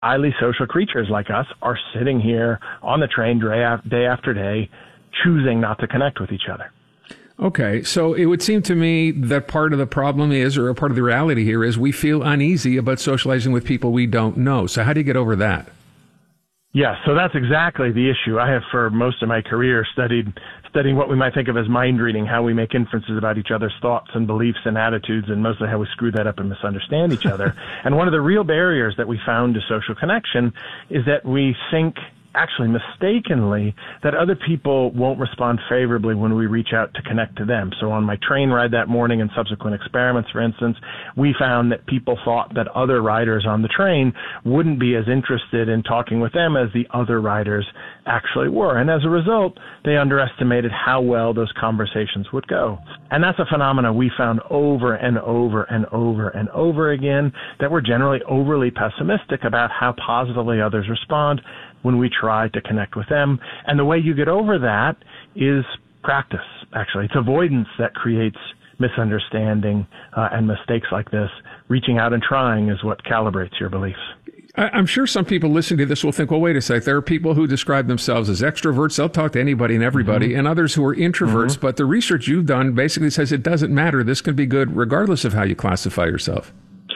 highly social creatures like us are sitting here on the train day after day, choosing not to connect with each other. Okay, so it would seem to me that part of the problem is, or a part of the reality here is, we feel uneasy about socializing with people we don't know. So how do you get over that? Yeah, so that's exactly the issue. I have, for most of my career, studying what we might think of as mind reading, how we make inferences about each other's thoughts and beliefs and attitudes, and mostly how we screw that up and misunderstand each other. And one of the real barriers that we found to social connection is that we think, actually mistakenly, that other people won't respond favorably when we reach out to connect to them. So on my train ride that morning and subsequent experiments, for instance, we found that people thought that other riders on the train wouldn't be as interested in talking with them as the other riders actually were. And as a result, they underestimated how well those conversations would go. And that's a phenomenon we found over and over and over and over again, that we're generally overly pessimistic about how positively others respond when we try to connect with them. And the way you get over that is practice, actually. It's avoidance that creates misunderstanding and mistakes like this. Reaching out and trying is what calibrates your beliefs. I'm sure some people listening to this will think, well, wait a sec, there are people who describe themselves as extroverts. They'll talk to anybody and everybody, and others who are introverts. But the research you've done basically says it doesn't matter. This can be good regardless of how you classify yourself.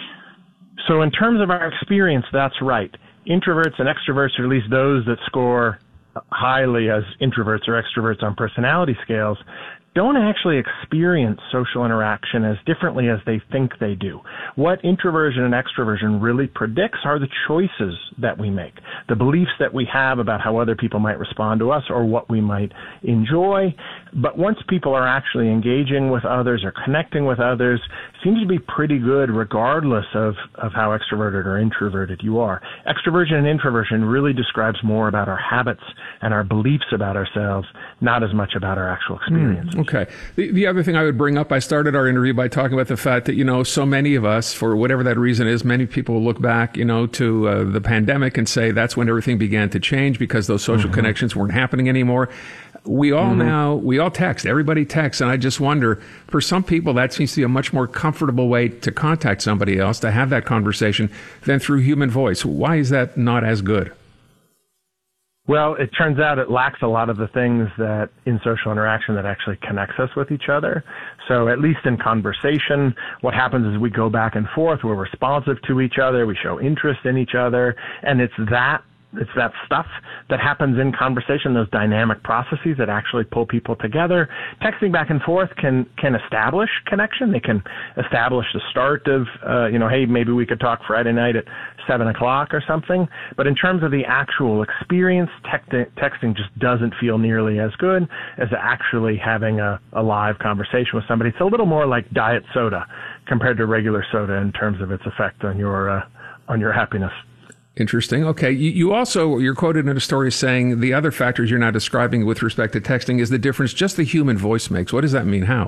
So in terms of our experience, that's right. Introverts and extroverts, or at least those that score highly as introverts or extroverts on personality scales, don't actually experience social interaction as differently as they think they do. What introversion and extroversion really predicts are the choices that we make, the beliefs that we have about how other people might respond to us or what we might enjoy. But once people are actually engaging with others or connecting with others, it seems to be pretty good regardless of how extroverted or introverted you are. Extroversion and introversion really describes more about our habits and our beliefs about ourselves, not as much about our actual experience. Okay. The other thing I would bring up, I started our interview by talking about the fact that, so many of us, for whatever that reason is, many people will look back, to the pandemic and say that's when everything began to change because those social connections weren't happening anymore. We all text. Everybody texts. And I just wonder, for some people, that seems to be a much more comfortable way to contact somebody else, to have that conversation, than through human voice. Why is that not as good? Well, it turns out it lacks a lot of the things that in social interaction that actually connects us with each other. So at least in conversation, what happens is we go back and forth. We're responsive to each other. We show interest in each other. And it's that stuff that happens in conversation, those dynamic processes that actually pull people together. Texting back and forth can establish connection. They can establish the start of, hey, maybe we could talk Friday night at 7 o'clock or something. But in terms of the actual experience, texting just doesn't feel nearly as good as actually having a live conversation with somebody. It's a little more like diet soda compared to regular soda in terms of its effect on your happiness. Interesting. Okay. You're quoted in a story saying the other factors you're now describing with respect to texting is the difference just the human voice makes. What does that mean? How?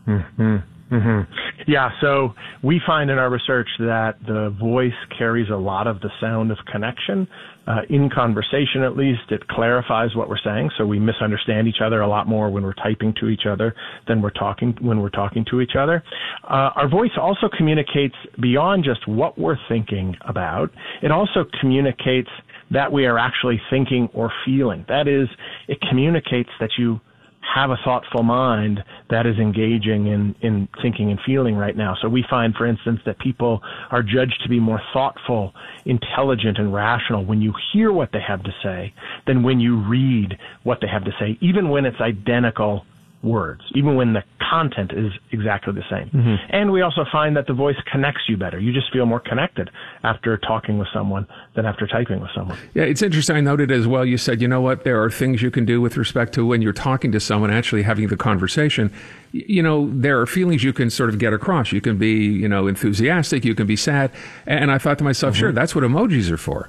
Yeah, so we find in our research that the voice carries a lot of the sound of connection. In conversation, at least, it clarifies what we're saying, so we misunderstand each other a lot more when we're typing to each other than when we're talking to each other. Our voice also communicates beyond just what we're thinking about. It also communicates that we are actually thinking or feeling. That is, it communicates that you have a thoughtful mind that is engaging in thinking and feeling right now. So we find, for instance, that people are judged to be more thoughtful, intelligent, and rational when you hear what they have to say than when you read what they have to say, even when it's identical words, even when the content is exactly the same. And we also find that the voice connects you better. You just feel more connected after talking with someone than after typing with someone. Yeah, it's interesting. I noted as well, you said, there are things you can do with respect to when you're talking to someone, actually having the conversation. There are feelings you can sort of get across. You can be, enthusiastic, you can be sad. And I thought to myself, sure, that's what emojis are for.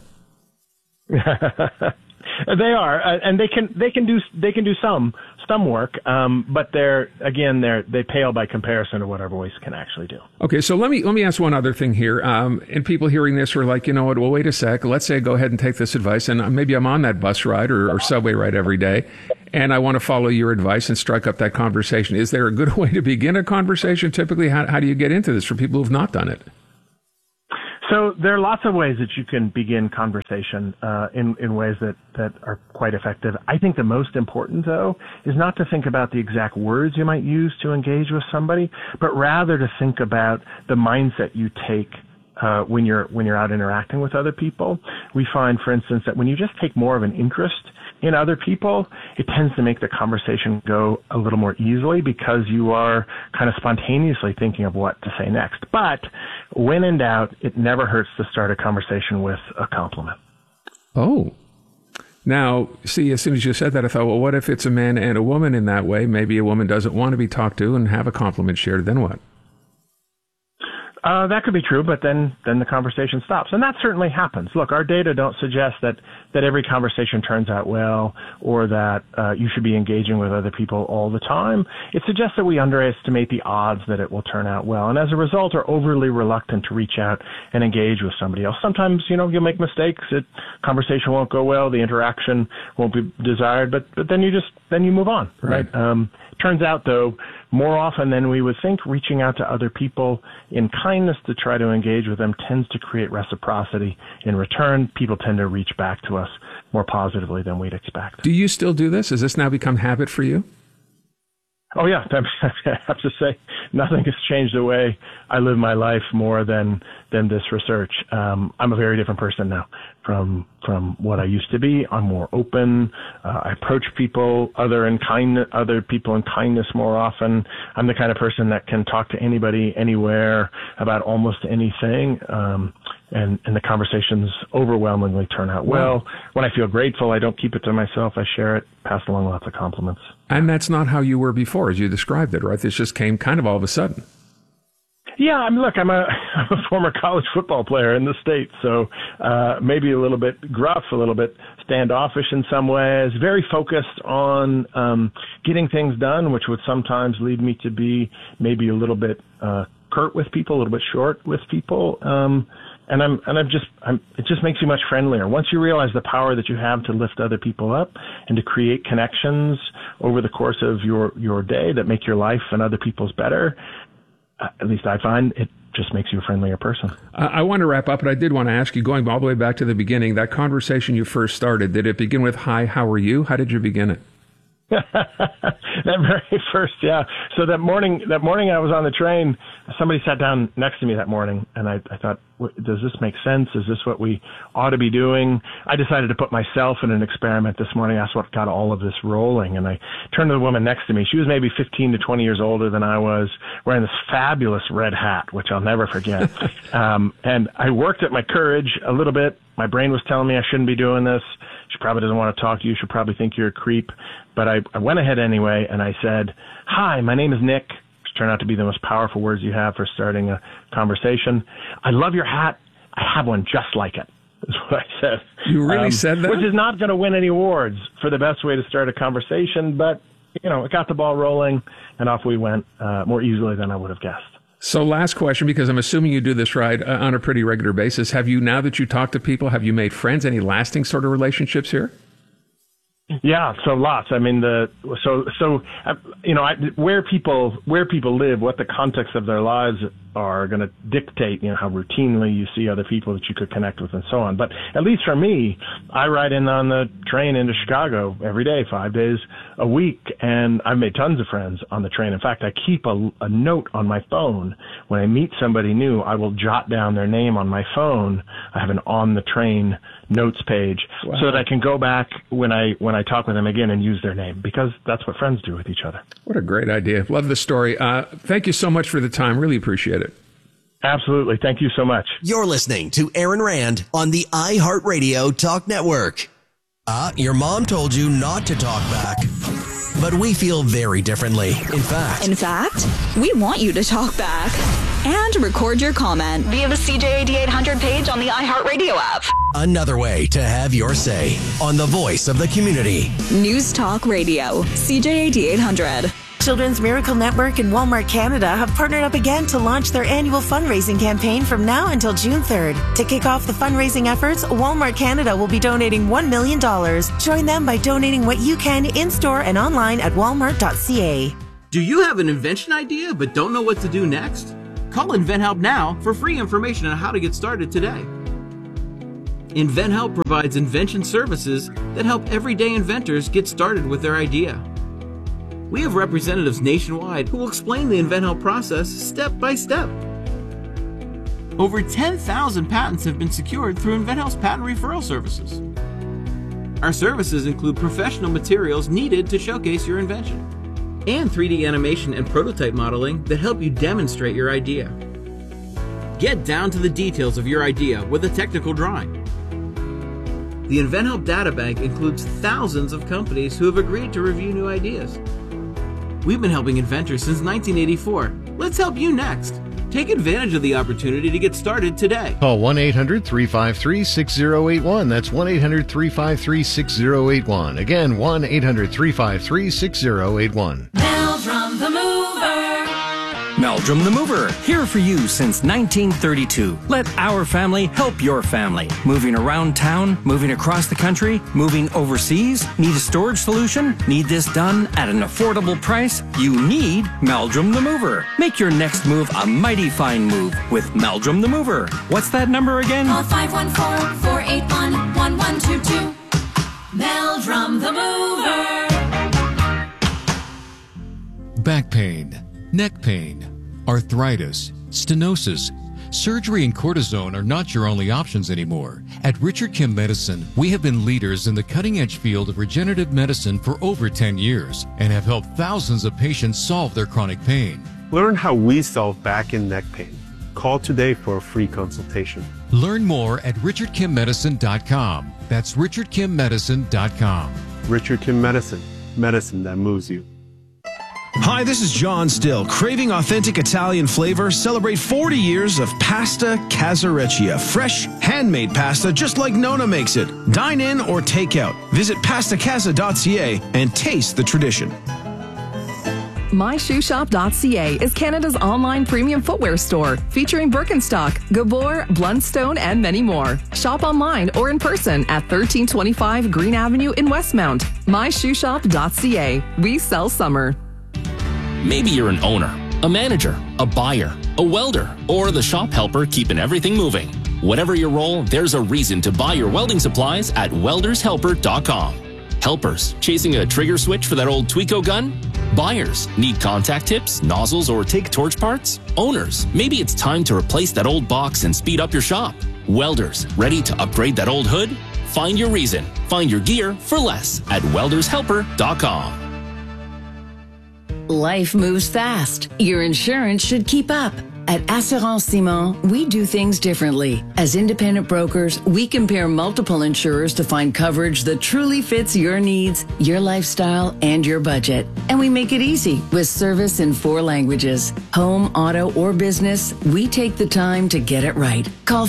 They are, and they can do some work, but they pale by comparison to what our voice can actually do. Okay, so let me ask one other thing here. And people hearing this are like, well, wait a sec. Let's say I go ahead and take this advice, and maybe I'm on that bus ride or subway ride every day, and I want to follow your advice and strike up that conversation. Is there a good way to begin a conversation? Typically, how do you get into this for people who've not done it? So there are lots of ways that you can begin conversation in ways that are quite effective. I think the most important, though, is not to think about the exact words you might use to engage with somebody, but rather to think about the mindset you take when you're out interacting with other people. We find, for instance, that when you just take more of an interest in other people, it tends to make the conversation go a little more easily because you are kind of spontaneously thinking of what to say next. But when in doubt, it never hurts to start a conversation with a compliment. Oh. Now, see, as soon as you said that, I thought, well, what if it's a man and a woman in that way? Maybe a woman doesn't want to be talked to and have a compliment shared. Then what? That could be true, but then the conversation stops. And that certainly happens. Look, our data don't suggest that every conversation turns out well or that you should be engaging with other people all the time. It suggests that we underestimate the odds that it will turn out well. And as a result, are overly reluctant to reach out and engage with somebody else. Sometimes, you'll make mistakes. Conversation won't go well. The interaction won't be desired, but then you move on, right? Turns out, though, more often than we would think, reaching out to other people in kindness to try to engage with them tends to create reciprocity. In return, people tend to reach back to us more positively than we'd expect. Do you still do this? Has this now become habit for you? Oh, yeah. I have to say, nothing has changed the way I live my life more than this research. I'm a very different person now from what I used to be. I'm more open. I approach other people in kindness more often. I'm the kind of person that can talk to anybody, anywhere, about almost anything. And the conversations overwhelmingly turn out well. When I feel grateful, I don't keep it to myself. I share it, pass along lots of compliments. And that's not how you were before, as you described it, right? This just came kind of all of a sudden. Yeah, I'm a former college football player in the States, so maybe a little bit gruff, a little bit standoffish in some ways, very focused on getting things done, which would sometimes lead me to be maybe a little bit curt with people, a little bit short with people. It just makes you much friendlier. Once you realize the power that you have to lift other people up and to create connections over the course of your day that make your life and other people's better, at least I find it just makes you a friendlier person. I want to wrap up, but I did want to ask you, going all the way back to the beginning, that conversation you first started, did it begin with, "Hi, how are you"? How did you begin it? That very first, yeah. So that morning I was on the train, somebody sat down next to me that morning, and I thought, does this make sense? Is this what we ought to be doing? I decided to put myself in an experiment this morning. That's what got all of this rolling. And I turned to the woman next to me. She was maybe 15 to 20 years older than I was, wearing this fabulous red hat, which I'll never forget. And I worked at my courage a little bit. My brain was telling me I shouldn't be doing this. She probably doesn't want to talk to you. She'll probably think you're a creep. But I went ahead anyway, and I said, "Hi, my name is Nick," which turned out to be the most powerful words you have for starting a conversation. "I love your hat. I have one just like it," is what I said. You really said that? Which is not going to win any awards for the best way to start a conversation, but, it got the ball rolling, and off we went more easily than I would have guessed. So last question, because I'm assuming you do this right on a pretty regular basis. Have you, now that you talk to people, have you made friends, any lasting sort of relationships here? Yeah, so lots. I mean, where people live, what the context of their lives are going to dictate, how routinely you see other people that you could connect with and so on. But at least for me, I ride in on the train into Chicago every day, 5 days a week, and I've made tons of friends on the train. In fact, I keep a note on my phone. When I meet somebody new, I will jot down their name on my phone. I have an on the train notes page. Wow. So that I can go back when I talk with them again and use their name, because that's what friends do with each other. What a great idea. Love the story. Thank you so much for the time. Really appreciate it. Absolutely. Thank you so much. You're listening to Aaron Rand on the iHeartRadio Talk Network. Your mom told you not to talk back, but we feel very differently. In fact, we want you to talk back and record your comment via the CJAD 800 page on the iHeartRadio app. Another way to have your say on the voice of the community. News Talk Radio, CJAD 800. Children's Miracle Network and Walmart Canada have partnered up again to launch their annual fundraising campaign from now until June 3rd. To kick off the fundraising efforts, Walmart Canada will be donating $1 million. Join them by donating what you can in-store and online at walmart.ca. Do you have an invention idea but don't know what to do next? Call InventHelp now for free information on how to get started today. InventHelp provides invention services that help everyday inventors get started with their idea. We have representatives nationwide who will explain the InventHelp process step by step. Over 10,000 patents have been secured through InventHelp's patent referral services. Our services include professional materials needed to showcase your invention, and 3D animation and prototype modeling that help you demonstrate your idea. Get down to the details of your idea with a technical drawing. The InventHelp Databank includes thousands of companies who have agreed to review new ideas. We've been helping inventors since 1984. Let's help you next. Take advantage of the opportunity to get started today. Call 1-800-353-6081. That's 1-800-353-6081. Again, 1-800-353-6081. Meldrum the Mover. Meldrum the Mover, here for you since 1932. Let our family help your family. Moving around town, moving across the country, moving overseas. Need a storage solution? Need this done at an affordable price? You need Meldrum the Mover. Make your next move a mighty fine move with Meldrum the Mover. What's that number again? Call 514-481-1122. Meldrum the Mover. Back pain, neck pain, arthritis, stenosis. Surgery and cortisone are not your only options anymore. At Richard Kim Medicine, we have been leaders in the cutting-edge field of regenerative medicine for over 10 years and have helped thousands of patients solve their chronic pain. Learn how we solve back and neck pain. Call today for a free consultation. Learn more at richardkimmedicine.com. That's richardkimmedicine.com. Richard Kim Medicine, medicine that moves you. Hi, this is John Still. Craving authentic Italian flavor? Celebrate 40 years of Pasta Casareccia. Fresh, handmade pasta just like Nona makes it. Dine in or take out. Visit pastacasa.ca and taste the tradition. MyShoeShop.ca is Canada's online premium footwear store, featuring Birkenstock, Gabor, Blundstone, and many more. Shop online or in person at 1325 Green Avenue in Westmount. MyShoeShop.ca. We sell summer. Maybe you're an owner, a manager, a buyer, a welder, or the shop helper keeping everything moving. Whatever your role, there's a reason to buy your welding supplies at weldershelper.com. Helpers, chasing a trigger switch for that old Tweco gun? Buyers, need contact tips, nozzles, or take torch parts? Owners, maybe it's time to replace that old box and speed up your shop. Welders, ready to upgrade that old hood? Find your reason. Find your gear for less at weldershelper.com. Life moves fast. Your insurance should keep up. At Assurance Simon, we do things differently. As independent brokers, we compare multiple insurers to find coverage that truly fits your needs, your lifestyle, and your budget. And we make it easy with service in 4 languages. Home, auto, or business, we take the time to get it right. Call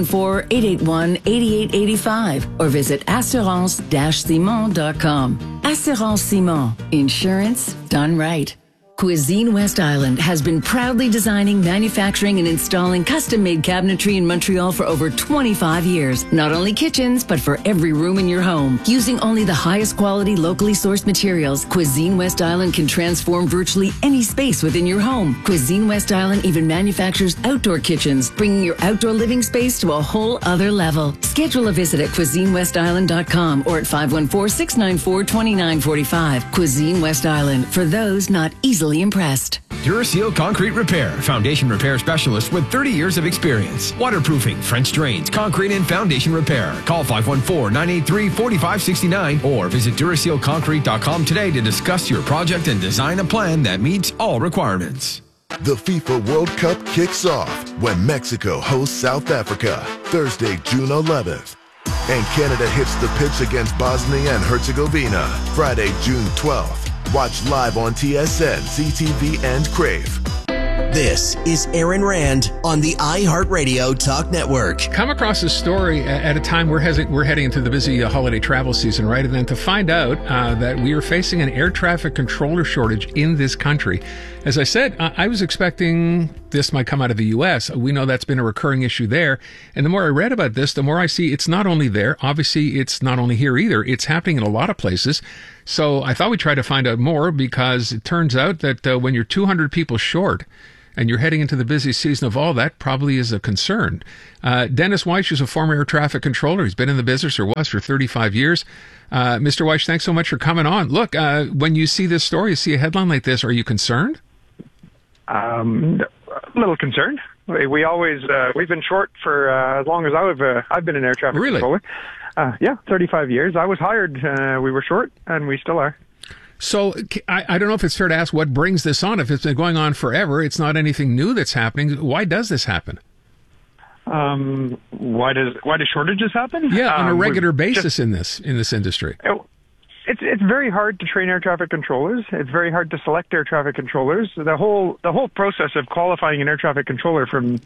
514-881-8885 or visit assurance-simon.com. Assurance Simon. Insurance done right. Cuisine West Island has been proudly designing, manufacturing, and installing custom-made cabinetry in Montreal for over 25 years. Not only kitchens, but for every room in your home. Using only the highest quality, locally sourced materials, Cuisine West Island can transform virtually any space within your home. Cuisine West Island even manufactures outdoor kitchens, bringing your outdoor living space to a whole other level. Schedule a visit at cuisinewestisland.com or at 514-694-2945. Cuisine West Island, for those not easily impressed. Duraseal Concrete Repair, foundation repair specialist with 30 years of experience. Waterproofing, French drains, concrete and foundation repair. Call 514-983-4569 or visit DurasealConcrete.com today to discuss your project and design a plan that meets all requirements. The FIFA World Cup kicks off when Mexico hosts South Africa, Thursday, June 11th. And Canada hits the pitch against Bosnia and Herzegovina, Friday, June 12th. Watch live on TSN, CTV, and Crave. This is Aaron Rand on the iHeartRadio Talk Network. Come across this story at a time we're heading into the busy holiday travel season, right? And then to find out that we are facing an air traffic controller shortage in this country. As I said, I was expecting this might come out of the U.S. We know that's been a recurring issue there. And the more I read about this, the more I see it's not only there. Obviously, it's not only here either. It's happening in a lot of places. So I thought we'd try to find out more because it turns out that when you're 200 people short, and you're heading into the busy season of all, that probably is a concern. Dennis Weish is a former air traffic controller. He's been in the business, or was, for 35 years. Mr. Weish, thanks so much for coming on. Look, when you see this story, you see a headline like this, are you concerned? A little concerned. We always we've been short for as long as I've been an air traffic controller. 35 years. I was hired. We were short, and we still are. So I don't know if it's fair to ask what brings this on. If it's been going on forever, it's not anything new that's happening. Why does this happen? Why do shortages happen? Yeah, on a regular basis in this industry. It's very hard to train air traffic controllers. It's very hard to select air traffic controllers. The whole process of qualifying an air traffic controller from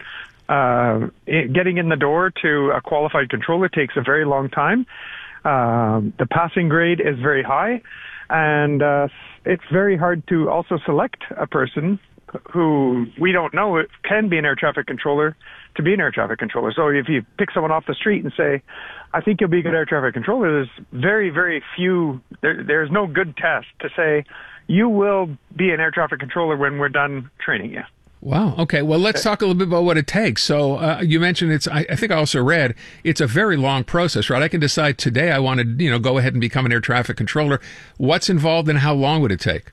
getting in the door to a qualified controller takes a very long time. The passing grade is very high, and it's very hard to also select a person who we don't know can be an air traffic controller to be an air traffic controller. So if you pick someone off the street and say, I think you'll be a good air traffic controller, there's very, very few, there's no good test to say you will be an air traffic controller when we're done training you. Wow. Okay. Well, let's talk a little bit about what it takes. So you mentioned I think I also read it's a very long process, right? I can decide today I want to, go ahead and become an air traffic controller. What's involved and how long would it take?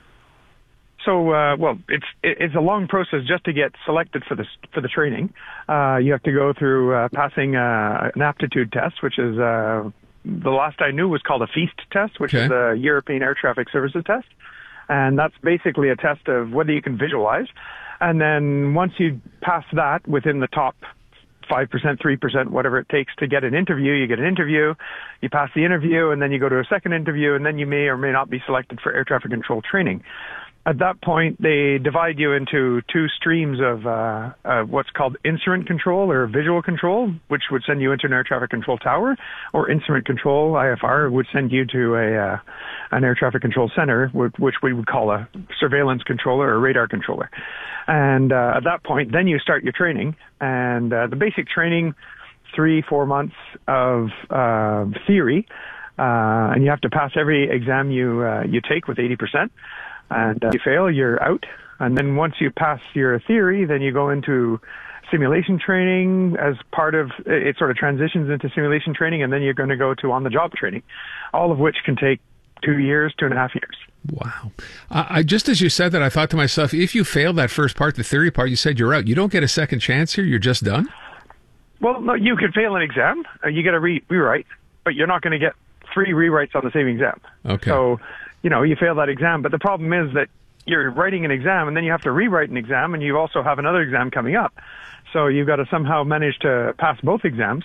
So, it's a long process just to get selected for the training. You have to go through passing an aptitude test, which is the last I knew was called a FEAST test, which is the European Air Traffic Services test, and that's basically a test of whether you can visualize. And then once you pass that within the top 5%, 3%, whatever it takes to get an interview, you get an interview, you pass the interview, and then you go to a second interview, and then you may or may not be selected for air traffic control training. At that point, they divide you into two streams of what's called instrument control or visual control, which would send you into an air traffic control tower, or instrument control, IFR, would send you to an air traffic control center, which we would call a surveillance controller or radar controller. And at that point, then you start your training. And the basic training, 3-4 months of theory, and you have to pass every exam you take with 80%. And if you fail, you're out. And then once you pass your theory, then you go into simulation training as part of it. Sort of transitions into simulation training, and then you're going to go to on-the-job training, all of which can take 2 years, 2.5 years. Wow. I just as you said that, I thought to myself, if you fail that first part, the theory part, you said you're out. You don't get a second chance here? You're just done? Well, no, you could fail an exam. You get to rewrite, but you're not going to get 3 rewrites on the same exam. Okay. So, you fail that exam, but the problem is that you're writing an exam and then you have to rewrite an exam, and you also have another exam coming up. So you've got to somehow manage to pass both exams.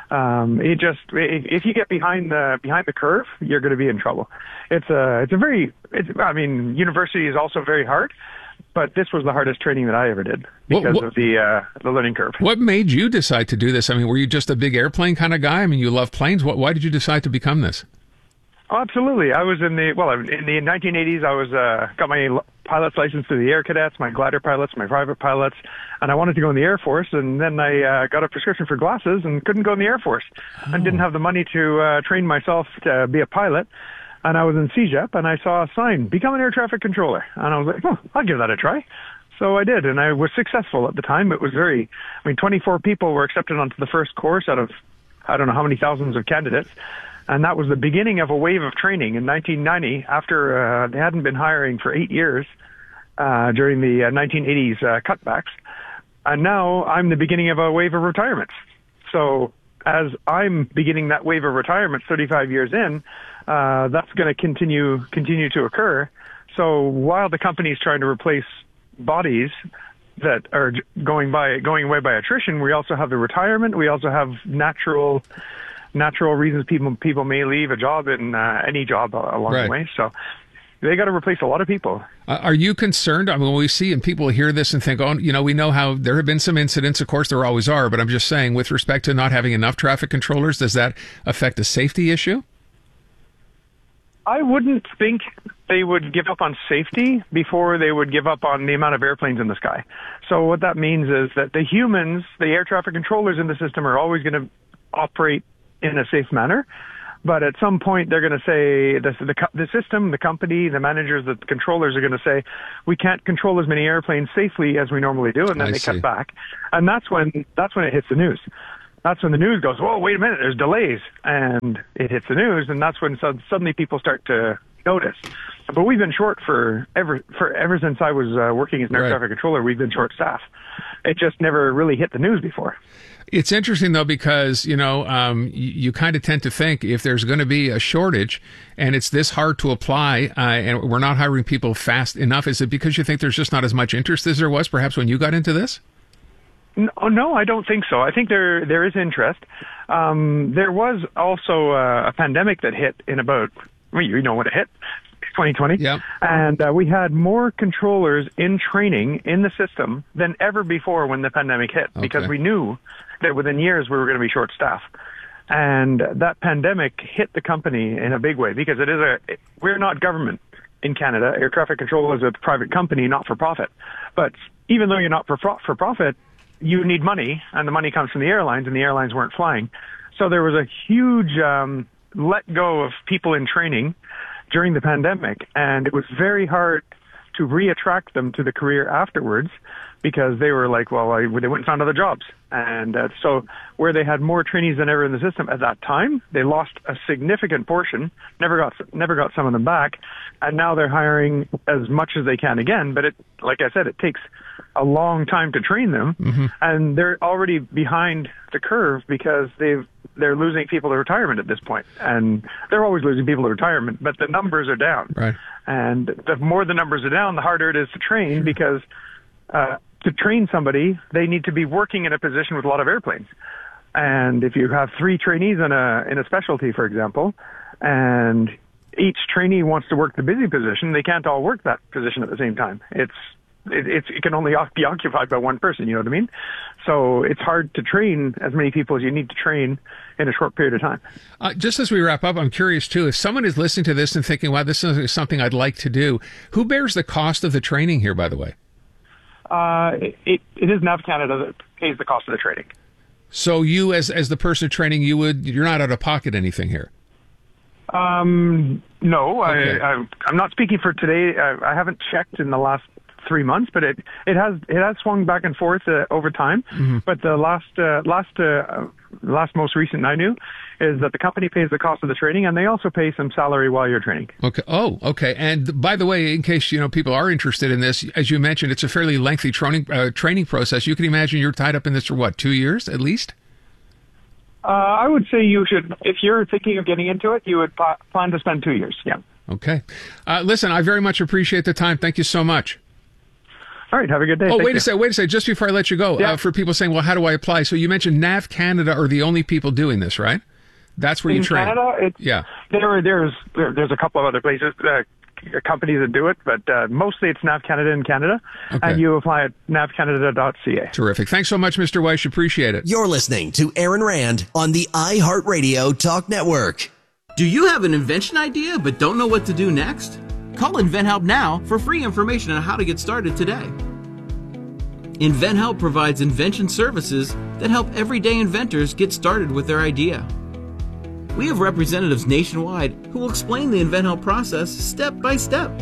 If you get behind the curve, you're going to be in trouble. University is also very hard, but this was the hardest training that I ever did because of the learning curve. What made you decide to do this? I mean, were you just a big airplane kind of guy? I mean, you love planes. Why did you decide to become this? Oh, absolutely. I was in the 1980s. I was got my pilot's license through the Air Cadets, my glider pilots, my private pilots, and I wanted to go in the Air Force. And then I got a prescription for glasses and couldn't go in the Air Force, and didn't have the money to train myself to be a pilot. And I was in CJEP, and I saw a sign, "Become an air traffic controller," and I was like, I'll give that a try. So I did, and I was successful at the time. It was 24 people were accepted onto the first course out of I don't know how many thousands of candidates. And that was the beginning of a wave of training in 1990 after they hadn't been hiring for 8 years during the 1980s cutbacks. And now I'm the beginning of a wave of retirements. So as I'm beginning that wave of retirements 35 years in, that's going to continue to occur. So while the company is trying to replace bodies that are going away by attrition, we also have the retirement. We also have natural reasons people may leave a job in any job along the way. So they got to replace a lot of people. Are you concerned? I mean, when we see and people hear this and think, we know how there have been some incidents. Of course, there always are. But I'm just saying, with respect to not having enough traffic controllers, does that affect a safety issue? I wouldn't think they would give up on safety before they would give up on the amount of airplanes in the sky. So what that means is that the humans, the air traffic controllers in the system, are always going to operate in a safe manner. But at some point, they're going to say the system, the company, the managers, the controllers are going to say, we can't control as many airplanes safely as we normally do, and then they cut back. And that's when it hits the news. That's when the news goes, whoa, wait a minute, there's delays. And it hits the news, and that's when suddenly people start to notice. But we've been short ever since I was working as an air traffic controller. We've been short staff. It just never really hit the news before. It's interesting, though, because, you kind of tend to think if there's going to be a shortage and it's this hard to apply and we're not hiring people fast enough, is it because you think there's just not as much interest as there was perhaps when you got into this? No, I don't think so. I think there is interest. There was also a pandemic that hit in about, you know when it hit, 2020. Yep. And we had more controllers in training in the system than ever before when the pandemic hit, because we knew that within years we were going to be short staff. And that pandemic hit the company in a big way, because we're not government in Canada. Air traffic control is a private company, not for profit. But even though you're not for profit, you need money, and the money comes from the airlines, and the airlines weren't flying. So there was a huge let go of people in training during the pandemic, and it was very hard to reattract them to the career afterwards, because they were like, well, they went and found other jobs. And so where they had more trainees than ever in the system at that time, they lost a significant portion, never got some of them back, and now they're hiring as much as they can again. But like I said, it takes a long time to train them, and they're already behind the curve because they're losing people to retirement at this point. And they're always losing people to retirement, but the numbers are down. Right. And the more the numbers are down, the harder it is to train, because to train somebody, they need to be working in a position with a lot of airplanes. And if you have 3 trainees in a specialty, for example, and each trainee wants to work the busy position, they can't all work that position at the same time. It can only be occupied by one person, you know what I mean? So it's hard to train as many people as you need to train in a short period of time. Just as we wrap up, I'm curious, too, if someone is listening to this and thinking, wow, this is something I'd like to do, who bears the cost of the training here, by the way? It is NAV Canada that pays the cost of the training. So you, as the person training, you're not out of pocket anything here? No, Okay. I'm not speaking for today. I haven't checked in the last 3 months, but it has swung back and forth over time. But the last most recent I knew is that the company pays the cost of the training, and they also pay some salary while you're training. Okay. Oh, okay. And by the way, in case people are interested in this, as you mentioned, it's a fairly lengthy training process. You can imagine you're tied up in this for what, 2 years at least? I would say you should, if you're thinking of getting into it, you would plan to spend 2 years. Yeah. Okay. Listen, I very much appreciate the time. Thank you so much. All right, have a good day. Oh, wait a second. Just before I let you go, for people saying, well, how do I apply? So you mentioned NAV Canada are the only people doing this, right? That's where you train. In Canada, there's a couple of other places, companies that do it, but mostly it's NAV Canada in Canada, and you apply at navcanada.ca. Terrific. Thanks so much, Mr. Weish. Appreciate it. You're listening to Aaron Rand on the iHeartRadio Talk Network. Do you have an invention idea but don't know what to do next? Call InventHelp now for free information on how to get started today. InventHelp provides invention services that help everyday inventors get started with their idea. We have representatives nationwide who will explain the InventHelp process step by step.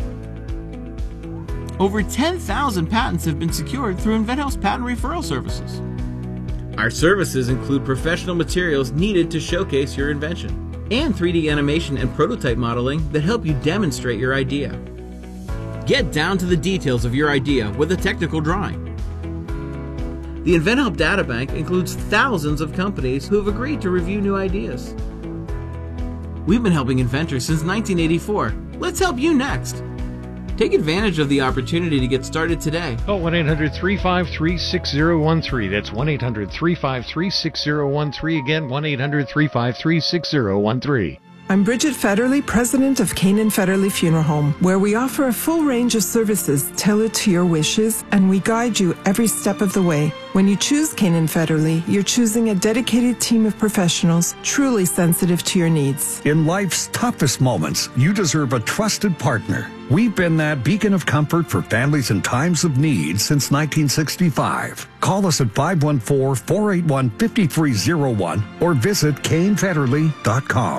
Over 10,000 patents have been secured through InventHelp's patent referral services. Our services include professional materials needed to showcase your invention, and 3D animation and prototype modeling that help you demonstrate your idea. Get down to the details of your idea with a technical drawing. The InventHelp Databank includes thousands of companies who have agreed to review new ideas. We've been helping inventors since 1984. Let's help you next. Take advantage of the opportunity to get started today. Call 1-800-353-6013. That's 1-800-353-6013. Again, 1-800-353-6013. I'm Bridget Federley, president of Canaan Federley Funeral Home, where we offer a full range of services tailored to your wishes, and we guide you every step of the way. When you choose Canaan Federley, you're choosing a dedicated team of professionals truly sensitive to your needs. In life's toughest moments, you deserve a trusted partner. We've been that beacon of comfort for families in times of need since 1965. Call us at 514-481-5301 or visit CainFederley.com.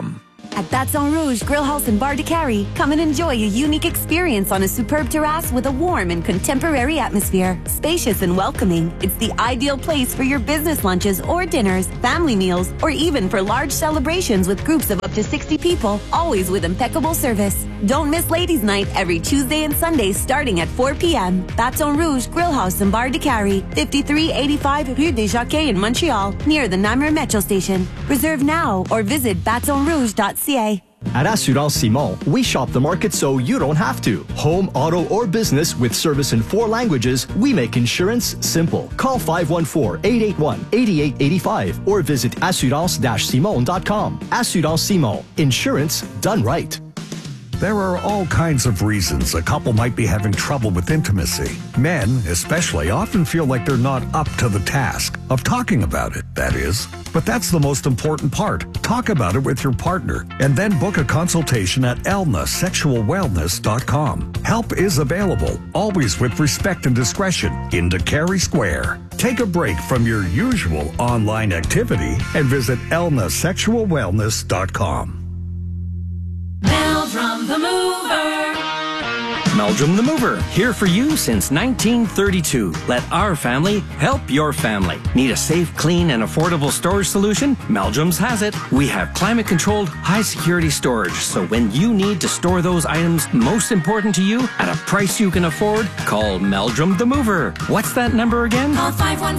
At Baton Rouge Grill House and Bar de Carrie, come and enjoy a unique experience on a superb terrace with a warm and contemporary atmosphere. Spacious and welcoming, it's the ideal place for your business lunches or dinners, family meals, or even for large celebrations with groups of up to 60 people, always with impeccable service. Don't miss Ladies' Night every Tuesday and Sunday starting at 4 p.m. Baton Rouge Grill House and Bar de Carrie, 5385 Rue des Jockeys in Montreal, near the Namur Metro Station. Reserve now or visit batonrouge.ca. At Assurance Simon, we shop the market so you don't have to. Home, auto, or business with service in 4 languages, we make insurance simple. Call 514-881-8885 or visit assurance-simon.com. Assurance Simon. Insurance done right. There are all kinds of reasons a couple might be having trouble with intimacy. Men, especially, often feel like they're not up to the task of talking about it, that is. But that's the most important part. Talk about it with your partner and then book a consultation at elnasexualwellness.com. Help is available, always with respect and discretion, in DeCary Square. Take a break from your usual online activity and visit elnasexualwellness.com. Meldrum the Mover. Meldrum the Mover, here for you since 1932. Let our family help your family. Need a safe, clean, and affordable storage solution? Meldrum's has it. We have climate-controlled, high-security storage, so when you need to store those items most important to you at a price you can afford, call Meldrum the Mover. What's that number again? Call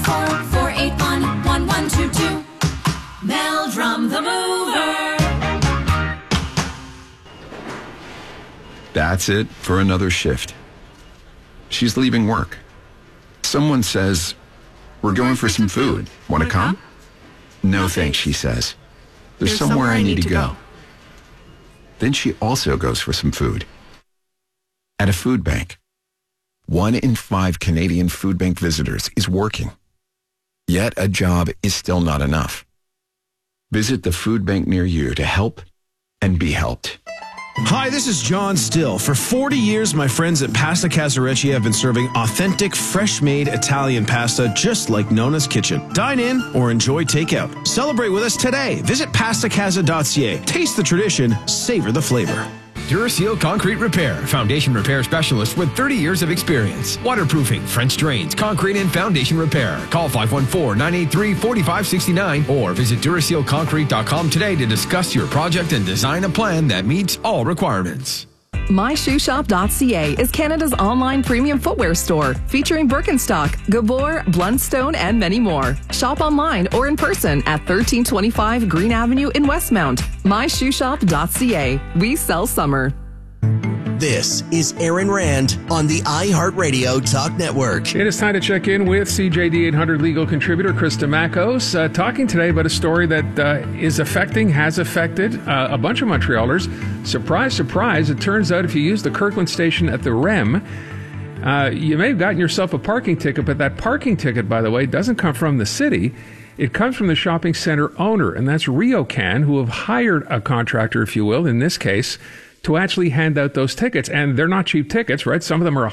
514-481-1122. Meldrum the Mover. That's it for another shift. She's leaving work. Someone says, "We're going for some food. Want to come?" "No, thanks," she says. There's somewhere I need to go. Then she also goes for some food. At a food bank. 1 in 5 Canadian food bank visitors is working. Yet a job is still not enough. Visit the food bank near you to help and be helped. Hi, this is John Still. For 40 years, my friends at Pasta Casareccia have been serving authentic, fresh-made Italian pasta just like Nona's Kitchen. Dine in or enjoy takeout. Celebrate with us today. Visit pastacasa.ca. Taste the tradition, savor the flavor. Duraseal Concrete Repair, foundation repair specialist with 30 years of experience. Waterproofing, French drains, concrete and foundation repair. Call 514-983-4569 or visit DurasealConcrete.com today to discuss your project and design a plan that meets all requirements. MyShoeShop.ca is Canada's online premium footwear store, featuring Birkenstock, Gabor, Blundstone, and many more. Shop online or in person at 1325 Green Avenue in Westmount. MyShoeShop.ca. We sell summer. This is Aaron Rand on the iHeartRadio Talk Network. It is time to check in with CJD 800 legal contributor Krista Makos, talking today about a story that has affected a bunch of Montrealers. Surprise, surprise. It turns out if you use the Kirkland station at the REM, you may have gotten yourself a parking ticket, but that parking ticket, by the way, doesn't come from the city. It comes from the shopping center owner, and that's RioCan, who have hired a contractor, if you will, in this case, to actually hand out those tickets. And they're not cheap tickets, right? Some of them are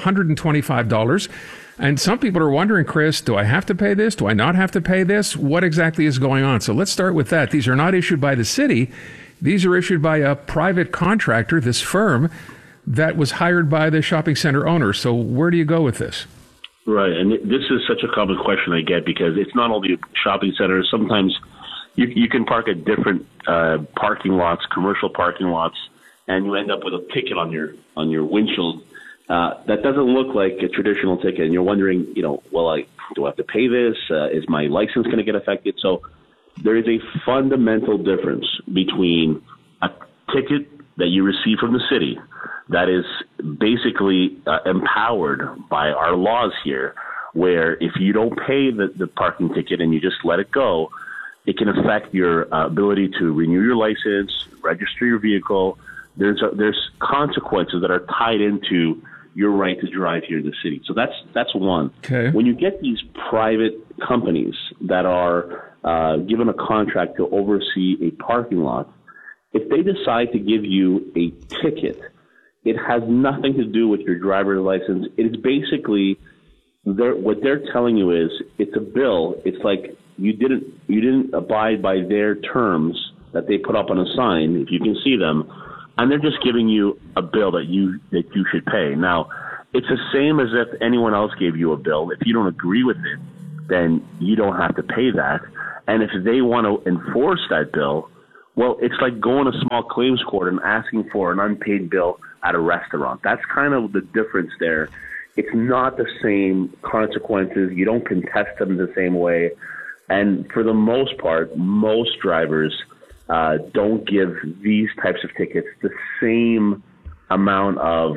$125. And some people are wondering, Chris, do I have to pay this? Do I not have to pay this? What exactly is going on? So let's start with that. These are not issued by the city. These are issued by a private contractor, this firm, that was hired by the shopping center owner. So where do you go with this? Right. And this is such a common question I get because it's not only shopping centers. Sometimes you can park at different parking lots, commercial parking lots, and you end up with a ticket on your windshield that doesn't look like a traditional ticket. And you're wondering, do I have to pay this? Is my license going to get affected? So there is a fundamental difference between a ticket that you receive from the city that is basically empowered by our laws here, where if you don't pay the parking ticket and you just let it go, it can affect your ability to renew your license, register your vehicle. There's consequences that are tied into your right to drive here in the city. So that's one. Okay. When you get these private companies that are given a contract to oversee a parking lot, if they decide to give you a ticket, it has nothing to do with your driver's license. It's basically what they're telling you is it's a bill. It's like you didn't abide by their terms that they put up on a sign, if you can see them, and they're just giving you a bill that you should pay. Now, it's the same as if anyone else gave you a bill. If you don't agree with it, then you don't have to pay that. And if they want to enforce that bill, well, it's like going to small claims court and asking for an unpaid bill at a restaurant. That's kind of the difference there. It's not the same consequences. You don't contest them the same way. And for the most part, most drivers don't give these types of tickets the same amount of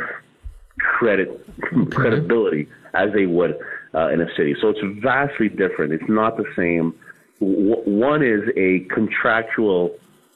credibility as they would in a city. So it's vastly different. It's not the same. One is a contractual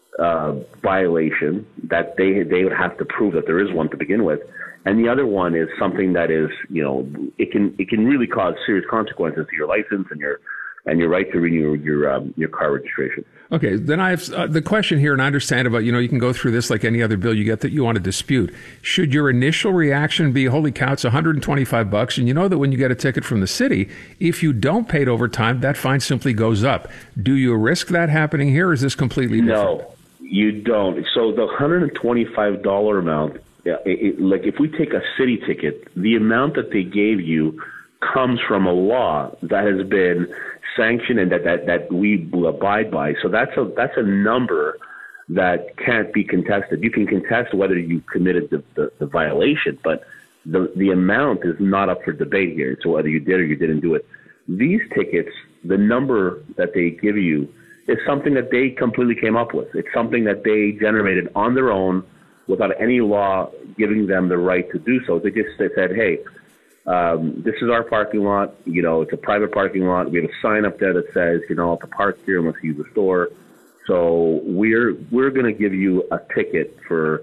violation that they would have to prove that there is one to begin with, and the other one is something that is, it can really cause serious consequences to your license and your right to renew your car registration. Okay, then I have the question here, and I understand about, you can go through this like any other bill you get that you want to dispute. Should your initial reaction be, holy cow, it's $125, and you know that when you get a ticket from the city, if you don't pay it over time, that fine simply goes up. Do you risk that happening here, or is this completely different? No, you don't. So the $125 amount, like if we take a city ticket, the amount that they gave you comes from a law that has been sanctioned and that we abide by. So that's a number that can't be contested. You can contest whether you committed the violation, but the amount is not up for debate here. So whether you did or you didn't do it. These tickets, the number that they give you is something that they completely came up with. It's something that they generated on their own without any law giving them the right to do so. They said, hey, this is our parking lot. It's a private parking lot. We have a sign up there that says, to park here unless you use the store. So we're going to give you a ticket for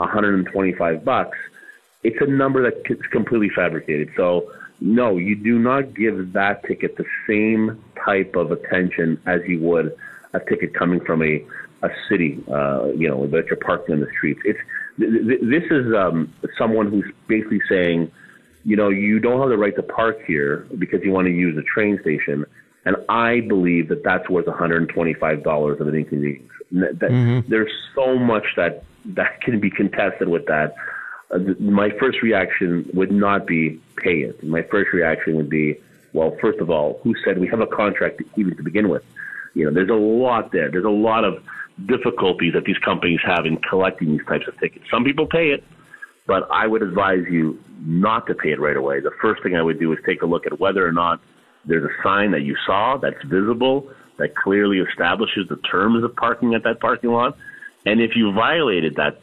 $125. It's a number that's completely fabricated. So no, you do not give that ticket the same type of attention as you would a ticket coming from a city, that you're parking on the streets. This is someone who's basically saying, you don't have the right to park here because you want to use the train station. And I believe that that's worth $125 of an inconvenience. There's so much that can be contested with that. My first reaction would not be pay it. My first reaction would be, well, first of all, who said we have a contract even to begin with? There's a lot there. There's a lot of difficulties that these companies have in collecting these types of tickets. Some people pay it, but I would advise you not to pay it right away. The first thing I would do is take a look at whether or not there's a sign that you saw that's visible, that clearly establishes the terms of parking at that parking lot. And if you violated that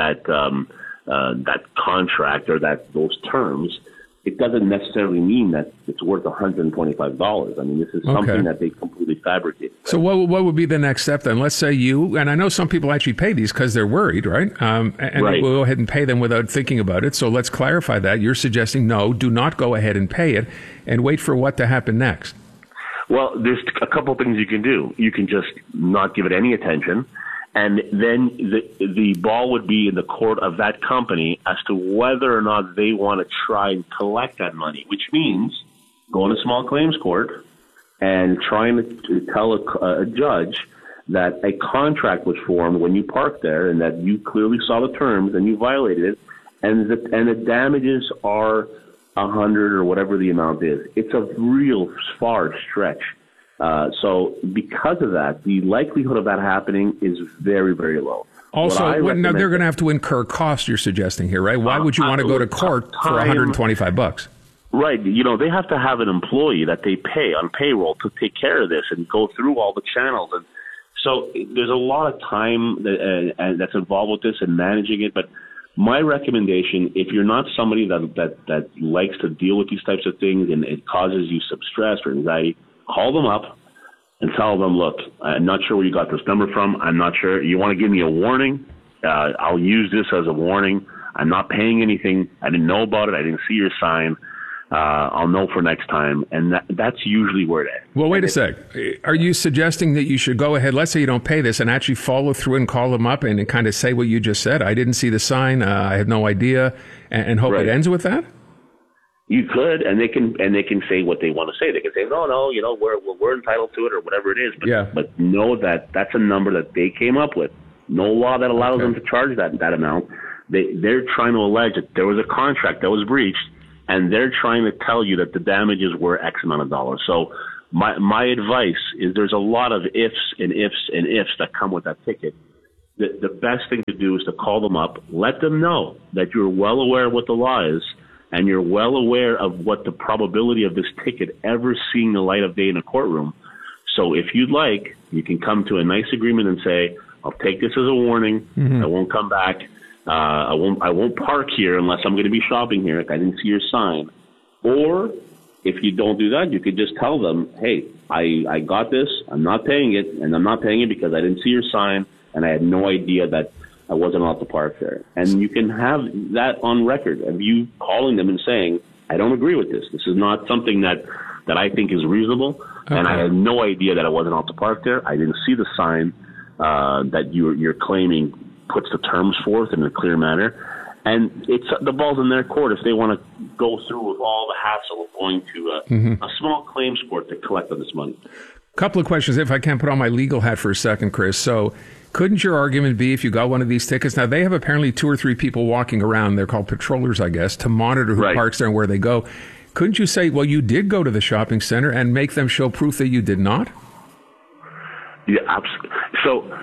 contract or those terms, it doesn't necessarily mean that it's worth $125. I mean, this is something that they completely fabricated. So what would be the next step then? Let's say you, and I know some people actually pay these because they're worried, right? And right. we'll go ahead and pay them without thinking about it. So let's clarify that. You're suggesting, no, do not go ahead and pay it and wait for what to happen next. Well, there's a couple things you can do. You can just not give it any attention. And then the ball would be in the court of that company as to whether or not they want to try and collect that money, which means going to small claims court and trying to tell a judge that a contract was formed when you parked there and that you clearly saw the terms and you violated it, and the damages are $100 or whatever the amount is. It's a real far stretch. So because of that, the likelihood of that happening is very, very low. Also, now they're going to have to incur costs, you're suggesting here, right? Why would you want to go to court for $125? Right. They have to have an employee that they pay on payroll to take care of this and go through all the channels. And so there's a lot of time that's involved with this and managing it. But my recommendation, if you're not somebody that likes to deal with these types of things and it causes you some stress or anxiety, call them up and tell them, look, I'm not sure where you got this number from. I'm not sure. You want to give me a warning? I'll use this as a warning. I'm not paying anything. I didn't know about it. I didn't see your sign. I'll know for next time. And that's usually where it ends. Well, wait a sec. Are you suggesting that you should go ahead, let's say you don't pay this, and actually follow through and call them up and kind of say what you just said? I didn't see the sign. I have no idea. And hope it ends with that? You could, and they can say what they want to say. They can say, no, you know, we're entitled to it or whatever it is. But know that that's a number that they came up with. No law that allows them to charge that amount. They're trying to allege that there was a contract that was breached, and they're trying to tell you that the damages were X amount of dollars. So my advice is there's a lot of ifs and ifs and ifs that come with that ticket. The best thing to do is to call them up, let them know that you're well aware of what the law is, and you're well aware of what the probability of this ticket ever seeing the light of day in a courtroom. So if you'd like, you can come to a nice agreement and say, I'll take this as a warning. I won't come back. I won't park here unless I'm going to be shopping here if I didn't see your sign. Or if you don't do that, you could just tell them, hey, I got this. I'm not paying it, and I'm not paying it because I didn't see your sign, and I had no idea that I wasn't allowed to park there. And you can have that on record of you calling them and saying, I don't agree with this. This is not something that I think is reasonable. And I had no idea that I wasn't allowed to park there. I didn't see the sign that you're claiming puts the terms forth in a clear manner. And it's the ball's in their court if they want to go through with all the hassle of going to a small claims court to collect on this money. Couple of questions, if I can put on my legal hat for a second, Chris. So couldn't your argument be if you got one of these tickets? Now, they have apparently 2 or 3 people walking around. They're called patrollers, I guess, to monitor who parks there and where they go. Couldn't you say, well, you did go to the shopping center and make them show proof that you did not? Yeah, absolutely. So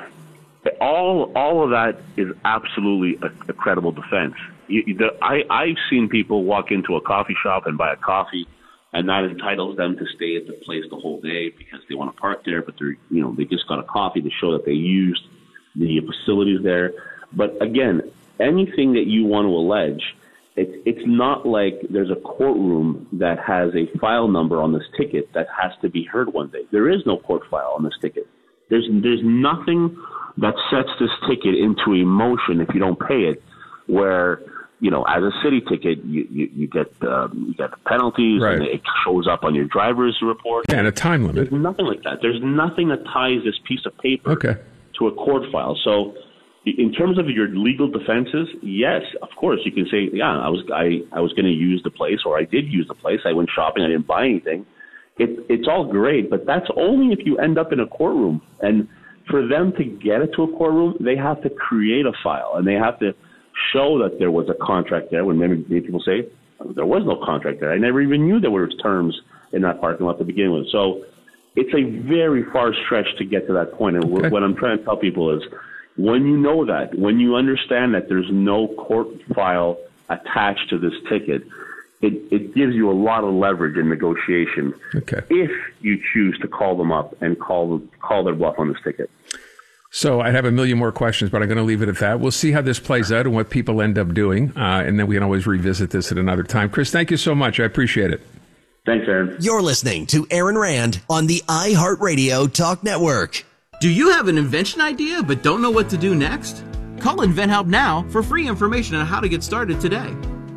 all of that is absolutely a credible defense. I've seen people walk into a coffee shop and buy a coffee, and that entitles them to stay at the place the whole day because they want to park there, but they just got a coffee to show that they used the facilities there. But again, anything that you want to allege, it's not like there's a courtroom that has a file number on this ticket that has to be heard one day. There is no court file on this ticket. There's nothing that sets this ticket into a motion if you don't pay it, where, as a city ticket, you get the penalties, and it shows up on your driver's report. Yeah, and a time limit. There's nothing like that. There's nothing that ties this piece of paper to a court file. So in terms of your legal defenses, yes, of course, you can say, yeah, I was going to use the place, or I did use the place. I went shopping. I didn't buy anything. It's all great, but that's only if you end up in a courtroom. And for them to get it to a courtroom, they have to create a file, and they have to show that there was a contract there, when many people say there was no contract there. I never even knew there were terms in that parking lot to begin with. So it's a very far stretch to get to that point. And what I'm trying to tell people is, when you know that, when you understand that there's no court file attached to this ticket, it gives you a lot of leverage in negotiation if you choose to call them up and call their bluff on this ticket. So I have a million more questions, but I'm going to leave it at that. We'll see how this plays out and what people end up doing, and then we can always revisit this at another time. Chris, thank you so much. I appreciate it. Thanks, Aaron. You're listening to Aaron Rand on the iHeartRadio Talk Network. Do you have an invention idea but don't know what to do next? Call InventHelp now for free information on how to get started today.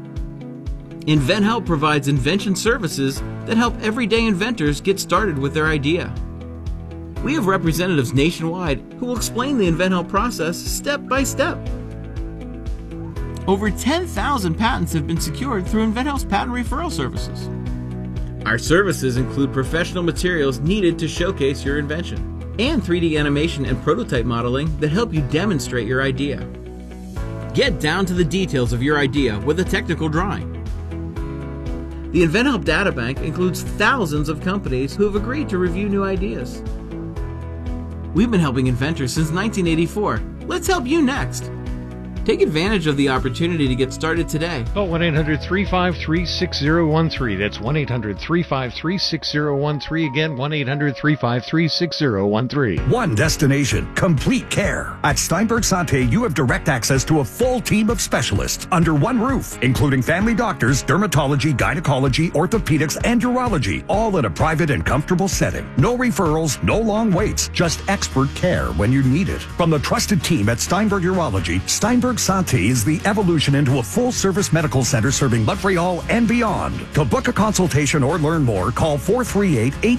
InventHelp provides invention services that help everyday inventors get started with their idea. We have representatives nationwide who will explain the InventHelp process step by step. Over 10,000 patents have been secured through InventHelp's patent referral services. Our services include professional materials needed to showcase your invention, and 3D animation and prototype modeling that help you demonstrate your idea. Get down to the details of your idea with a technical drawing. The InventHelp Databank includes thousands of companies who have agreed to review new ideas. We've been helping inventors since 1984. Let's help you next. Take advantage of the opportunity to get started today. Call 1-800-353-6013. That's 1-800-353-6013. Again, 1-800-353-6013. One destination, complete care. At Steinberg Santé, you have direct access to a full team of specialists under one roof, including family doctors, dermatology, gynecology, orthopedics, and urology, all in a private and comfortable setting. No referrals, no long waits, just expert care when you need it. From the trusted team at Steinberg Urology, Steinberg Santé is the evolution into a full-service medical center serving Montreal and beyond. To book a consultation or learn more, call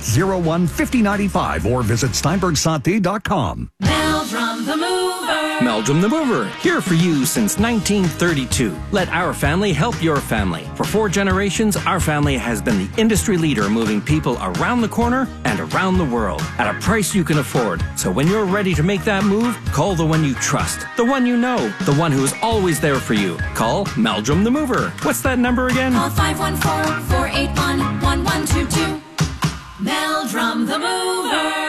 438-801-5095 or visit steinbergsante.com. Meldrum the Mover. Meldrum the Mover, here for you since 1932. Let our family help your family. For 4 generations, our family has been the industry leader moving people around the corner and around the world at a price you can afford. So when you're ready to make that move, call the one you trust, the one you know, the one who is always there for you. Call Meldrum the Mover. What's that number again? Call 514-481-1122. Meldrum the Mover.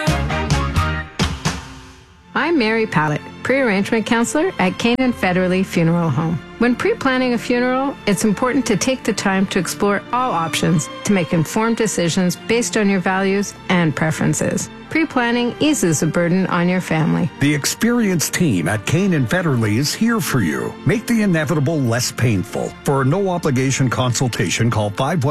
I'm Mary Pallett, pre-arrangement counselor at Canaan Federally Funeral Home. When pre-planning a funeral, it's important to take the time to explore all options to make informed decisions based on your values and preferences. Pre-planning eases the burden on your family. The experienced team at Canaan Federally is here for you. Make the inevitable less painful. For a no-obligation consultation, call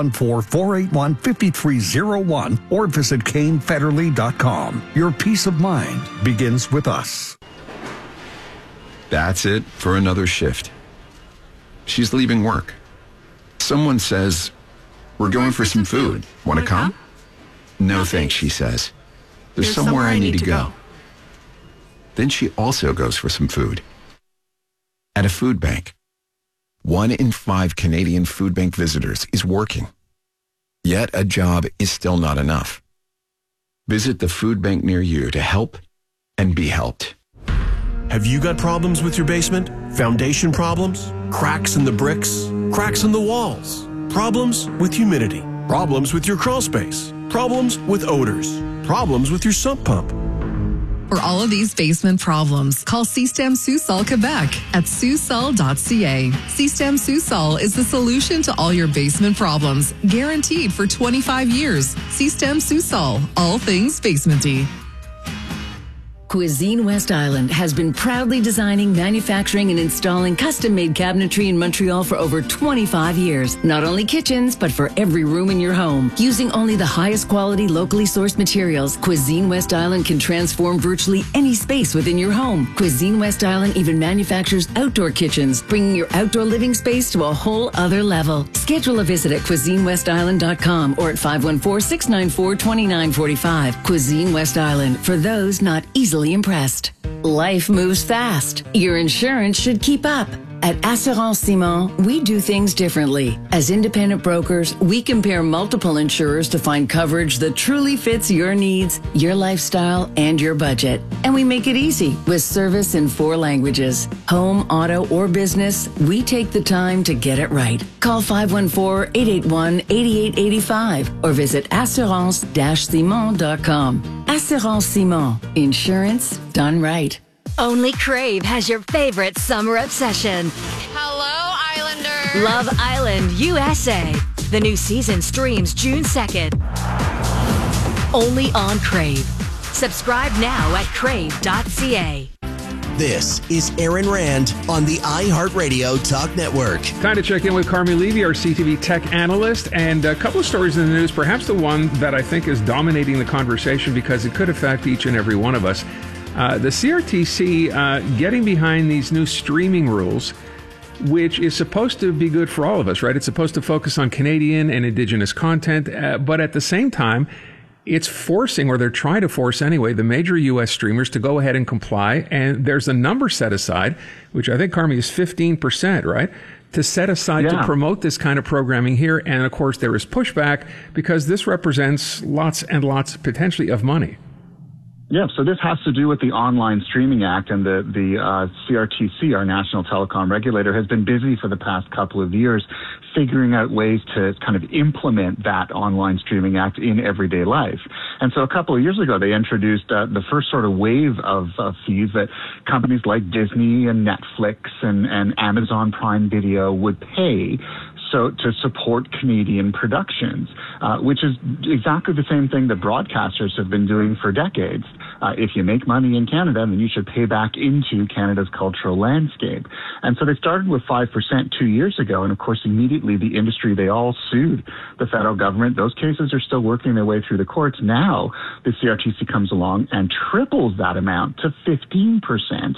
514-481-5301 or visit canefederally.com. Your peace of mind begins with us. That's it for another shift. She's leaving work. Someone says, "We're going for some food. Want to come?" No thanks, she says. There's somewhere I need to go. Then she also goes for some food. At a food bank. 1 in 5 Canadian food bank visitors is working. Yet a job is still not enough. Visit the food bank near you to help and be helped. Have you got problems with your basement? Foundation problems? Cracks in the bricks? Cracks in the walls? Problems with humidity? Problems with your crawl space? Problems with odors? Problems with your sump pump? For all of these basement problems, call Système Sous-Sol Quebec at soussol.ca. Système Sous-Sol is the solution to all your basement problems, guaranteed for 25 years. Système Sous-Sol, all things basementy. Cuisine West Island has been proudly designing, manufacturing, and installing custom-made cabinetry in Montreal for over 25 years. Not only kitchens, but for every room in your home. Using only the highest quality, locally sourced materials, Cuisine West Island can transform virtually any space within your home. Cuisine West Island even manufactures outdoor kitchens, bringing your outdoor living space to a whole other level. Schedule a visit at cuisinewestisland.com or at 514-694-2945. Cuisine West Island, for those not easily impressed. Life moves fast. Your insurance should keep up. At Assurance Simon, we do things differently. As independent brokers, we compare multiple insurers to find coverage that truly fits your needs, your lifestyle, and your budget. And we make it easy with service in 4 languages. Home, auto, or business, we take the time to get it right. Call 514-881-8885 or visit assurance-simon.com. Assurance Simon. Insurance done right. Only Crave has your favorite summer obsession. Hello, Islander. Love Island, USA. The new season streams June 2nd. Only on Crave. Subscribe now at crave.ca. This is Aaron Rand on the iHeartRadio Talk Network. Time to check in with Carmi Levy, our CTV tech analyst, and a couple of stories in the news, perhaps the one that I think is dominating the conversation because it could affect each and every one of us. The CRTC getting behind these new streaming rules, which is supposed to be good for all of us, right? It's supposed to focus on Canadian and Indigenous content, but at the same time, it's forcing, or they're trying to force anyway, the major U.S. streamers to go ahead and comply. And there's a number set aside, which I think, Carmi, is 15%, right? To set aside to promote this kind of programming here. And of course, there is pushback because this represents lots and lots potentially of money. Yeah, so this has to do with the Online Streaming Act, and the CRTC, our national telecom regulator, has been busy for the past couple of years figuring out ways to kind of implement that Online Streaming Act in everyday life. And so a couple of years ago, they introduced the first sort of wave of fees that companies like Disney and Netflix and Amazon Prime Video would pay to support Canadian productions, which is exactly the same thing that broadcasters have been doing for decades. If you make money in Canada, then you should pay back into Canada's cultural landscape. And so they started with 5% 2 years ago, and of course immediately the industry, they all sued the federal government. Those cases are still working their way through the courts. Now the CRTC comes along and triples that amount to 15%.